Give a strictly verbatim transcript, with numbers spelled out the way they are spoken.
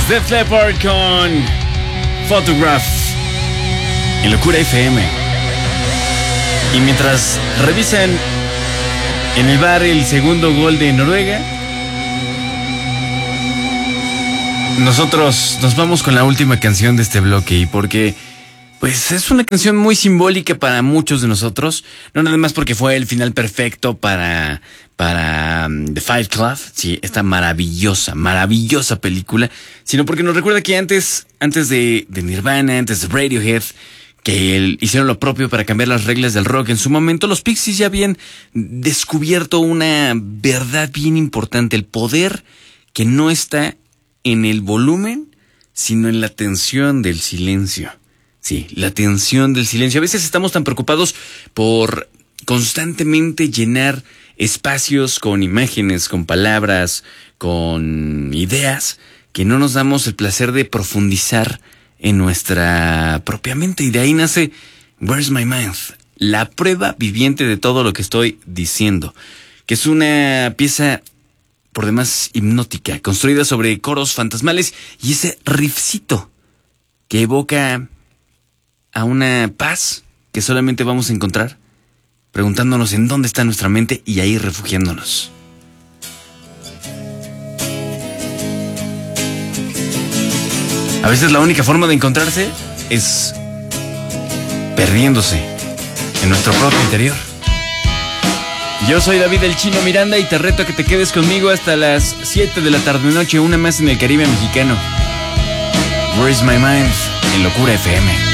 Def Leppard con Photograph en Locura F M. Y mientras revisan en el bar el segundo gol de Noruega, nosotros nos vamos con la última canción de este bloque. Y porque pues es una canción muy simbólica para muchos de nosotros, no nada más porque fue el final perfecto para para um, The Fight Club, sí, esta maravillosa, maravillosa película, sino porque nos recuerda que antes, antes de, de Nirvana, antes de Radiohead, que el, hicieron lo propio para cambiar las reglas del rock en su momento, los Pixies ya habían descubierto una verdad bien importante, el poder que no está en el volumen, sino en la tensión del silencio. Sí, la tensión del silencio. A veces estamos tan preocupados por constantemente llenar espacios con imágenes, con palabras, con ideas, que no nos damos el placer de profundizar en nuestra propia mente. Y de ahí nace Where's My Mind, la prueba viviente de todo lo que estoy diciendo, que es una pieza por demás hipnótica, construida sobre coros fantasmales y ese riffcito que evoca a una paz que solamente vamos a encontrar preguntándonos en dónde está nuestra mente y ahí refugiándonos. A veces la única forma de encontrarse es perdiéndose en nuestro propio interior. Yo soy David el Chino Miranda y te reto a que te quedes conmigo hasta las siete de la tarde noche, una más en el Caribe mexicano. Where's My Mind en Locura F M.